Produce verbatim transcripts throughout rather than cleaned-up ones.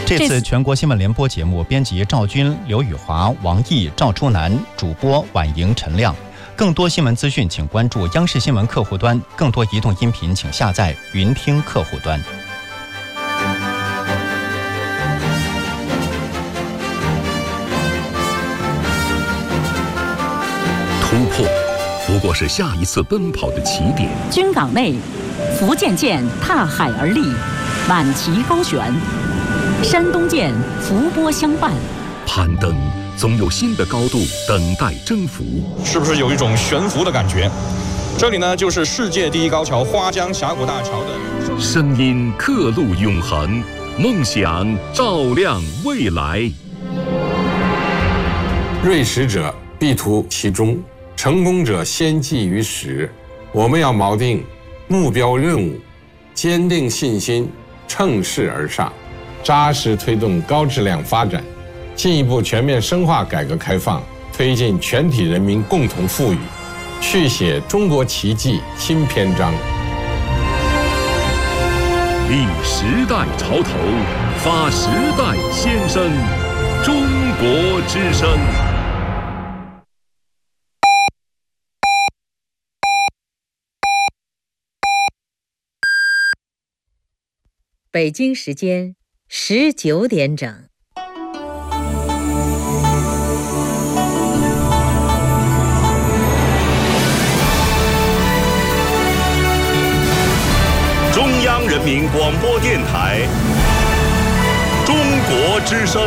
这次全国新闻联播节目编辑赵军、刘宇华、王毅、赵初南，主播婉莹、陈亮。更多新闻资讯请关注央视新闻客户端，更多移动音频请下载云听客户端。 突破不过是下一次奔跑的起点。 军港内，福建舰踏海而立，满旗高悬；山东舰伏波相伴。 攀登总有新的高度等待征服， 是不是有一种悬浮的感觉？这里呢，就是世界第一高桥花江峡谷大桥的声音刻录永恒，梦想照亮未来。 锐识者必图其中，成功者先记于始。我们要锚定目标任务，坚定信心，乘势而上，扎实推动高质量发展，进一步全面深化改革开放，推进全体人民共同富裕，续写中国奇迹新篇章。 立时代潮头，发时代先声，中国之声。 北京时间十九点整。 中央人民广播电台，中国之声。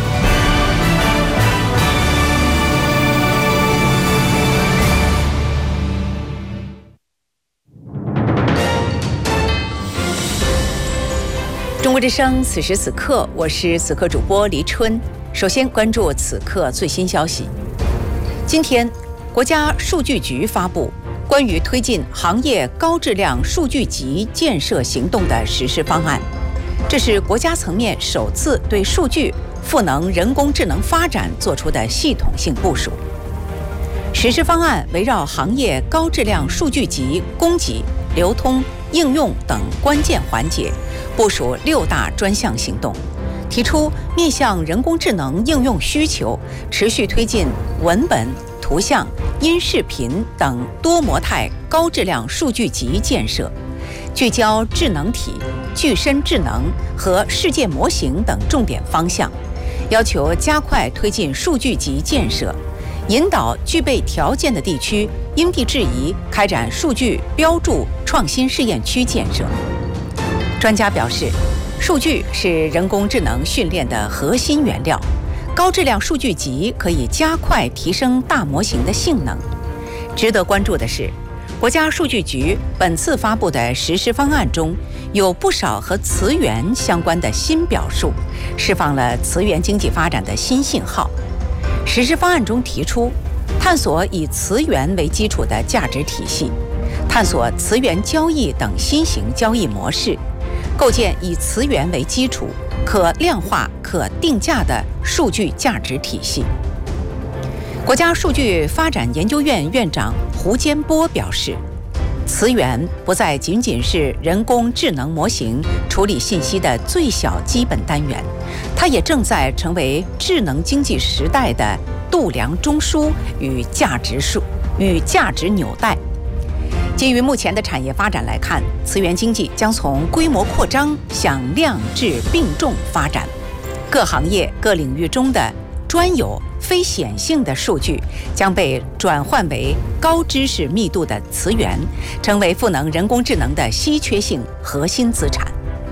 中国之声，此时此刻，我是此刻主播黎春。首先关注此刻最新消息。今天，国家数据局发布关于推进行业高质量数据集建设行动的实施方案，这是国家层面首次对数据赋能人工智能发展做出的系统性部署。实施方案围绕行业高质量数据集供给、流通、应用等关键环节，部署六大专项行动，提出面向人工智能应用需求，持续推进文本、图像、音视频等多模态高质量数据集建设，聚焦智能体、具身智能和世界模型等重点方向，要求加快推进数据集建设，引导具备条件的地区因地制宜开展数据标注创新试验区建设。专家表示，数据是人工智能训练的核心原料，高质量数据集可以加快提升大模型的性能。值得关注的是，国家数据局本次发布的实施方案中，有不少和词源相关的新表述，释放了词源经济发展的新信号。实施方案中提出，探索以词源为基础的价值体系，探索词源交易等新型交易模式，构建以词源为基础、可量化、可定价的数据价值体系。国家数据发展研究院院长胡坚波表示，词源不再仅仅是人工智能模型处理信息的最小基本单元，它也正在成为智能经济时代的度量中枢与价值数与价值纽带。基于目前的产业发展来看，词源经济将从规模扩张向量质并重发展，各行业各领域中的专有非显性的数据将被转换为高知识密度的词源，成为赋能人工智能的稀缺性核心资产。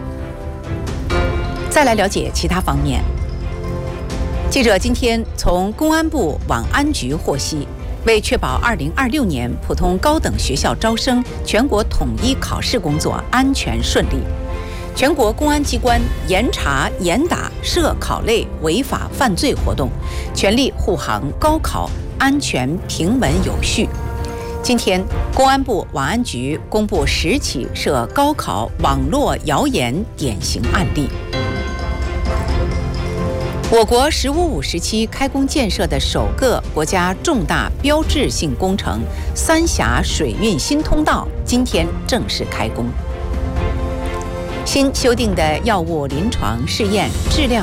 再来了解其他方面。记者今天从公安部网安局获悉，为确保二零二六年普通高等学校招生全国统一考试工作安全顺利，全国公安机关严查严打涉考类违法犯罪活动，全力护航高考安全平稳有序。今天，公安部网安局公布十起涉高考网络谣言典型案例。我国“十五五”时期开工建设的首个国家重大标志性工程——三峡水运新通道，今天正式开工。新修订的药物临床试验质量